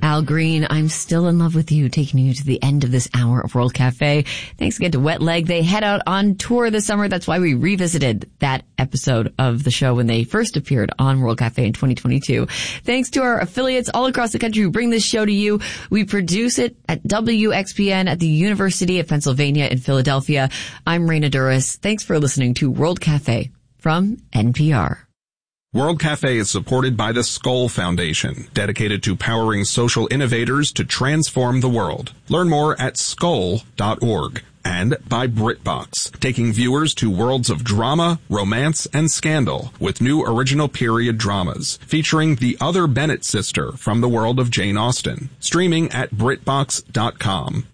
Al Green, I'm Still in Love with You, taking you to the end of this hour of World Cafe. Thanks again to Wet Leg. They head out on tour this summer. That's why we revisited that episode of the show when they first appeared on World Cafe in 2022. Thanks to our affiliates all across the country who bring this show to you. We produce it at WXPN at the University of Pennsylvania in Philadelphia. I'm Raina Duras. Thanks for listening to World Cafe from NPR. World Cafe is supported by the Skoll Foundation, dedicated to powering social innovators to transform the world. Learn more at skoll.org. And by BritBox, taking viewers to worlds of drama, romance, and scandal with new original period dramas featuring the other Bennett sister from the world of Jane Austen. Streaming at BritBox.com.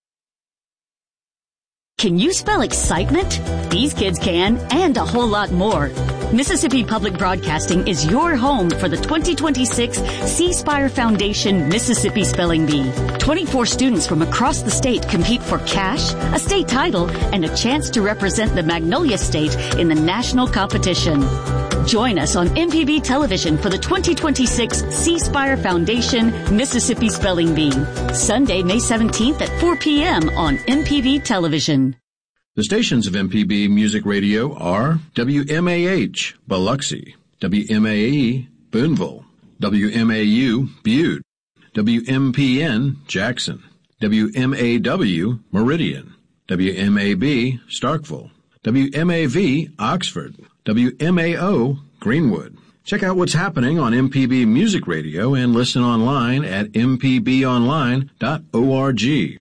Can you spell excitement? These kids can, and a whole lot more. Mississippi Public Broadcasting is your home for the 2026 C Spire Foundation Mississippi Spelling Bee. 24 students from across the state compete for cash, a state title, and a chance to represent the Magnolia State in the national competition. Join us on MPB Television for the 2026 C Spire Foundation Mississippi Spelling Bee. Sunday, May 17th at 4 p.m. on MPB Television. The stations of MPB Music Radio are WMAH, Biloxi, WMAE, Boonville, WMAU, Butte, WMPN, Jackson, WMAW, Meridian, WMAB, Starkville, WMAV, Oxford, WMAO, Greenwood. Check out what's happening on MPB Music Radio and listen online at mpbonline.org.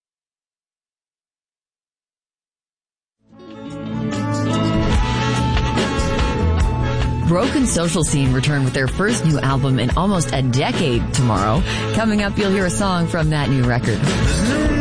Broken Social Scene return with their first new album in almost a decade tomorrow. Coming up, you'll hear a song from that new record.